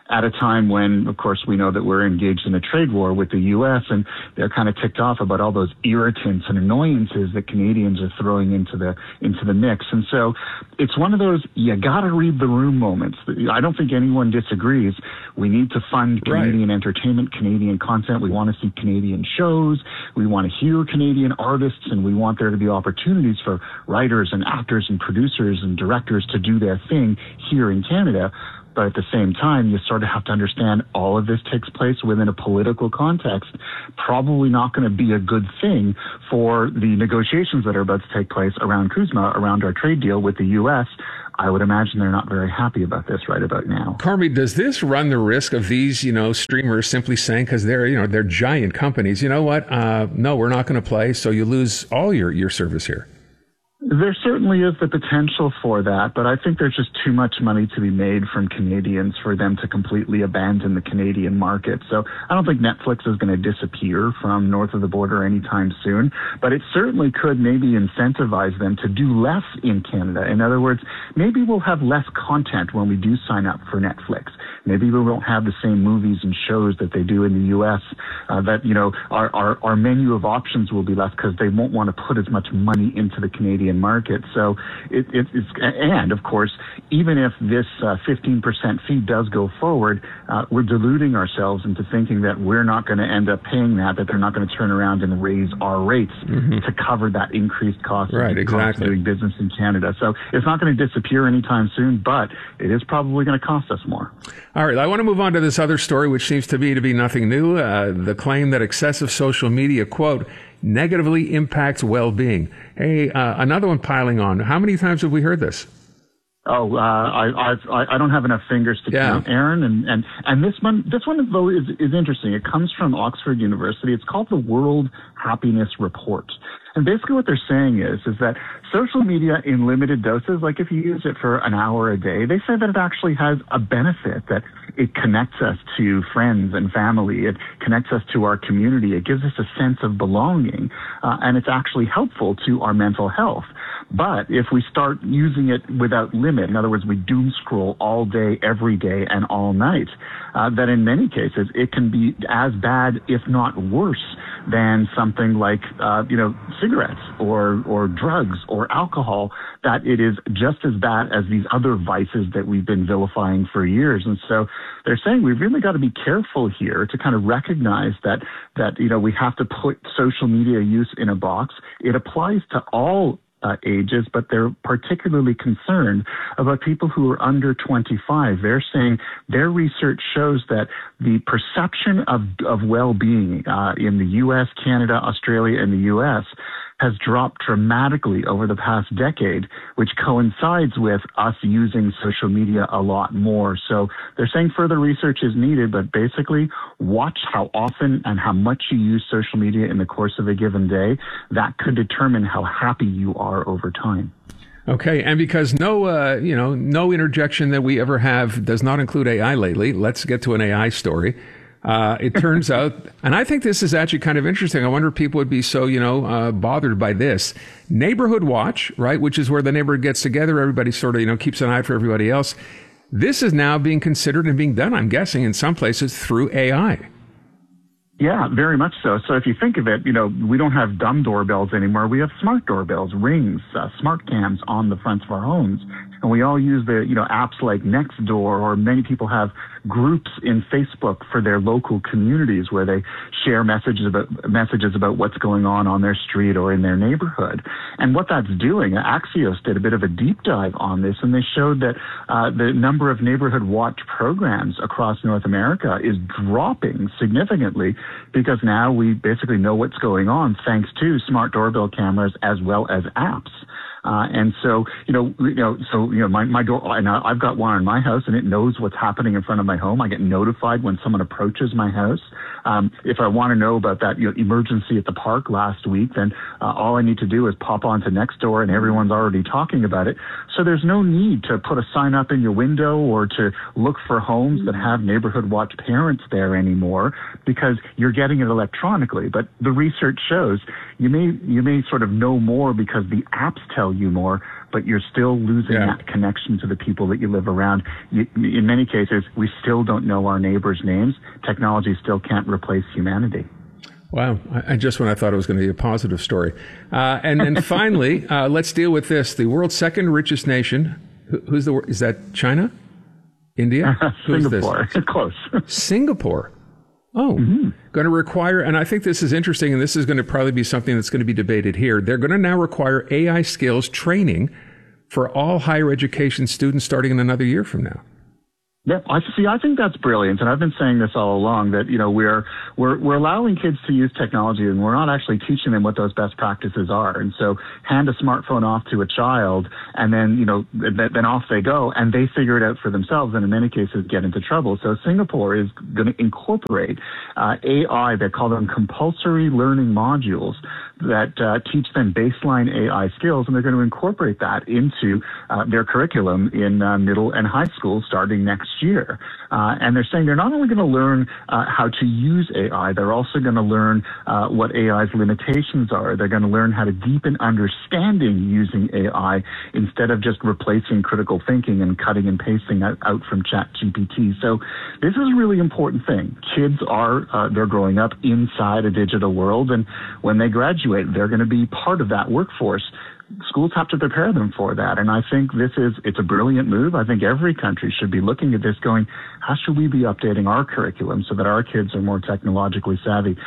at a time when, of course, we know that we're engaged in a trade war with the U.S., and they're kind of ticked off about all those irritants and annoyances that Canadians are throwing into the mix. And so it's one of those you got to read the room moments. I don't think anyone disagrees. We need to fund Canadian entertainment, Canadian content. We want to see Canadian shows. We want to hear Canadian artists, and we want there to be opportunities for writers and actors and producers and directors to do their thing here in Canada. But at the same time, you sort of have to understand all of this takes place within a political context, probably not going to be a good thing for the negotiations that are about to take place around CUSMA, around our trade deal with the U.S. I would imagine they're not very happy about this right about now. Carmi, does this run the risk of these, streamers simply saying, because they're giant companies, you know what? No, we're not going to play, so you lose all your service here? There certainly is the potential for that, but I think there's just too much money to be made from Canadians for them to completely abandon the Canadian market. So I don't think Netflix is going to disappear from north of the border anytime soon, but it certainly could maybe incentivize them to do less in Canada. In other words, maybe we'll have less content when we do sign up for Netflix. Maybe we won't have the same movies and shows that they do in the U.S. Our menu of options will be less because they won't want to put as much money into the Canadian market. So and of course, even if this 15% fee does go forward, we're deluding ourselves into thinking that we're not going to end up paying that they're not going to turn around and raise our rates to cover that increased cost of doing business in Canada. So it's not going to disappear anytime soon, but it is probably going to cost us more. All right, I want to move on to this other story, which seems to be nothing new. The claim that excessive social media, quote, negatively impacts well-being. Hey, another one piling on. How many times have we heard this? Oh, I don't have enough fingers to count, Aaron. And this one though is interesting. It comes from Oxford University. It's called the World Happiness Report. And basically what they're saying is that social media in limited doses, like if you use it for an hour a day, they say that it actually has a benefit, that it connects us to friends and family. It connects us to our community. It gives us a sense of belonging. And it's actually helpful to our mental health. But if we start using it without limit, in other words, we doom scroll all day, every day, and all night, that in many cases it can be as bad, if not worse, than something like, cigarettes or drugs or alcohol, that it is just as bad as these other vices that we've been vilifying for years. And so they're saying we've really got to be careful here to kind of recognize that we have to put social media use in a box. It applies to all ages, but they're particularly concerned about people who are under 25. They're saying their research shows that the perception of well-being in the U.S., Canada, Australia, and the U.S. has dropped dramatically over the past decade, which coincides with us using social media a lot more. So they're saying further research is needed, but basically watch how often and how much you use social media in the course of a given day. That could determine how happy you are over time. Okay, and because no interjection that we ever have does not include AI lately, let's get to an AI story. It turns out, and I think this is actually kind of interesting. I wonder if people would be so, bothered by this. Neighborhood Watch, right, which is where the neighborhood gets together. Everybody sort of, keeps an eye for everybody else. This is now being considered and being done, I'm guessing, in some places through AI. Yeah, very much so. So if you think of it, we don't have dumb doorbells anymore. We have smart doorbells, Rings, smart cams on the fronts of our homes. And we all use the, apps like Nextdoor, or many people have groups in Facebook for their local communities where they share messages about what's going on their street or in their neighborhood. And what that's doing, Axios did a bit of a deep dive on this, and they showed that the number of neighborhood watch programs across North America is dropping significantly because now we basically know what's going on thanks to smart doorbell cameras as well as apps. And so, my door, and I've got one in my house, and it knows what's happening in front of my home. I get notified when someone approaches my house. If I want to know about that, emergency at the park last week, then all I need to do is pop onto Nextdoor, and everyone's already talking about it. So there's no need to put a sign up in your window or to look for homes that have Neighborhood Watch parents there anymore, because you're getting it electronically. But the research shows you may sort of know more because the apps tell you more, but you're still losing that connection to the people that you live around. In many cases, we still don't know our neighbors' names. Technology still can't replace humanity. Wow. Just when I thought it was going to be a positive story. And then finally, let's deal with this. The world's second richest nation. Is that China? India? Singapore. Close. Singapore. Oh, going to require, and I think this is interesting, and this is going to probably be something that's going to be debated here. They're going to now require AI skills training for all higher education students starting in another year from now. Yeah, I think that's brilliant, and I've been saying this all along that we're allowing kids to use technology, and we're not actually teaching them what those best practices are. And so, hand a smartphone off to a child, and then then off they go, and they figure it out for themselves, and in many cases get into trouble. So Singapore is going to incorporate AI. They call them compulsory learning modules that teach them baseline AI skills, and they're going to incorporate that into their curriculum in middle and high school starting next year. And they're saying they're not only going to learn how to use AI, they're also going to learn what AI's limitations are. They're going to learn how to deepen understanding using AI instead of just replacing critical thinking and cutting and pasting out from ChatGPT. So this is a really important thing. Kids they're growing up inside a digital world, and when they graduate, they're going to be part of that workforce. Schools have to prepare them for that. And I think it's a brilliant move. I think every country should be looking at this going, how should we be updating our curriculum so that our kids are more technologically savvy?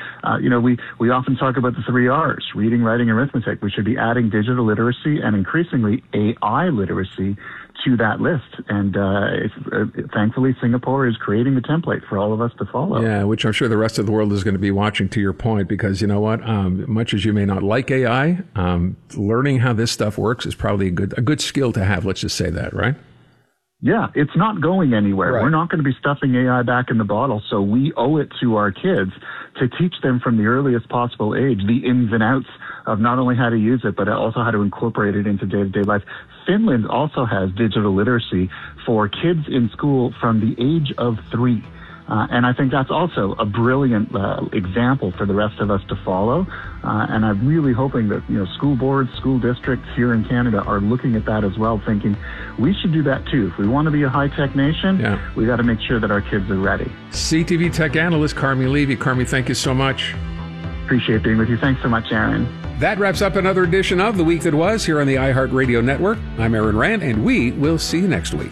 We often talk about the 3 R's, reading, writing, arithmetic. We should be adding digital literacy and increasingly AI literacy to that list. And thankfully, Singapore is creating the template for all of us to follow. Yeah, which I'm sure the rest of the world is going to be watching, to your point, because you know what? Much as you may not like AI, learning how this stuff works is probably a good skill to have. Let's just say that, right? Yeah, it's not going anywhere. Right. We're not going to be stuffing AI back in the bottle, so we owe it to our kids to teach them from the earliest possible age the ins and outs of not only how to use it, but also how to incorporate it into day-to-day life. Finland also has digital literacy for kids in school from the age of 3. And I think that's also a brilliant example for the rest of us to follow. And I'm really hoping that school boards, school districts here in Canada are looking at that as well, thinking we should do that too. If we want to be a high-tech nation, we got to make sure that our kids are ready. CTV tech analyst Carmi Levy. Carmi, thank you so much. Appreciate being with you. Thanks so much, Aaron. That wraps up another edition of The Week That Was here on the iHeartRadio Network. I'm Aaron Rand, and we will see you next week.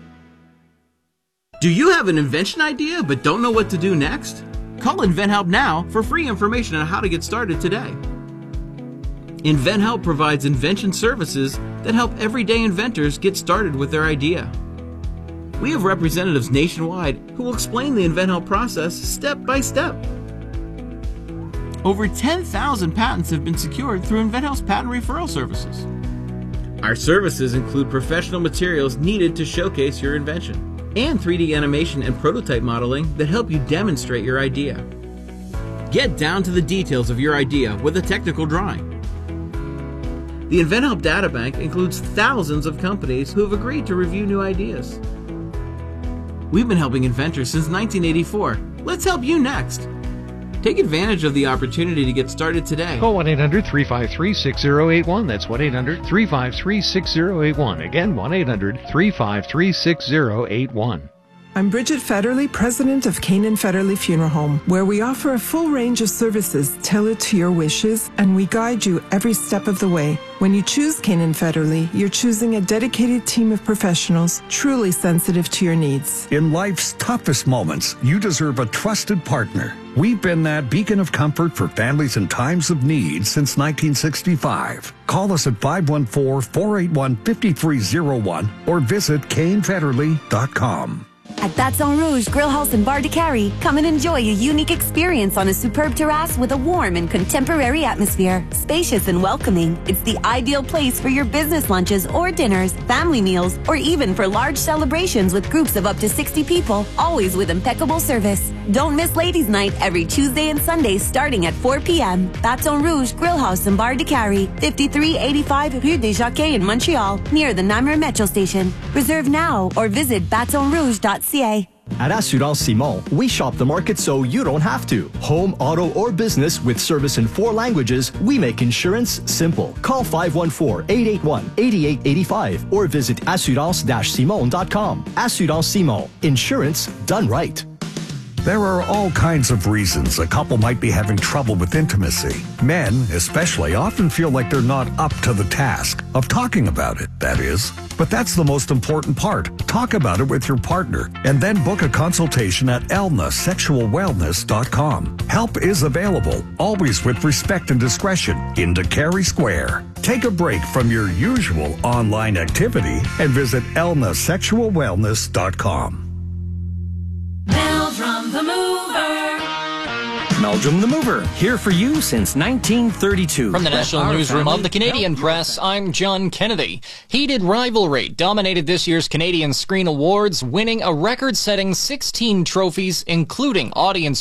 Do you have an invention idea but don't know what to do next? Call InventHelp now for free information on how to get started today. InventHelp provides invention services that help everyday inventors get started with their idea. We have representatives nationwide who will explain the InventHelp process step by step. Over 10,000 patents have been secured through InventHelp's patent referral services. Our services include professional materials needed to showcase your invention, and 3D animation and prototype modeling that help you demonstrate your idea. Get down to the details of your idea with a technical drawing. The InventHelp Databank includes thousands of companies who have agreed to review new ideas. We've been helping inventors since 1984. Let's help you next. Take advantage of the opportunity to get started today. Call 1-800-353-6081. That's 1-800-353-6081. Again, 1-800-353-6081. I'm Bridget Federley, president of Canaan Federley Funeral Home, where we offer a full range of services tailored to your wishes, and we guide you every step of the way. When you choose Canaan Federley, you're choosing a dedicated team of professionals truly sensitive to your needs. In life's toughest moments, you deserve a trusted partner. We've been that beacon of comfort for families in times of need since 1965. Call us at 514-481-5301 or visit CaneFederley.com. At Baton Rouge Grill House and Bar de Cary, come and enjoy a unique experience on a superb terrace with a warm and contemporary atmosphere. Spacious and welcoming, it's the ideal place for your business lunches or dinners, family meals, or even for large celebrations with groups of up to 60 people, always with impeccable service. Don't miss Ladies' Night every Tuesday and Sunday starting at 4 p.m. Baton Rouge Grill House and Bar de Cary, 5385 Rue des Jacquets in Montreal, near the Namur Metro Station. Reserve now or visit batonrouge.ca. At Assurance Simon, we shop the market so you don't have to. Home, auto, or business with service in 4 languages, we make insurance simple. Call 514-881-8885 or visit assurance-simon.com. Assurance Simon. Insurance done right. There are all kinds of reasons a couple might be having trouble with intimacy. Men, especially, often feel like they're not up to the task of talking about it, that is. But that's the most important part. Talk about it with your partner and then book a consultation at elnasexualwellness.com. Help is available, always with respect and discretion, in Carey Square. Take a break from your usual online activity and visit elnasexualwellness.com. Meldrum the Mover. Meldrum the Mover, here for you since 1932. From the National Newsroom of the Canadian Press, I'm John Kennedy. Heated rivalry dominated this year's Canadian Screen Awards, winning a record-setting 16 trophies, including Audience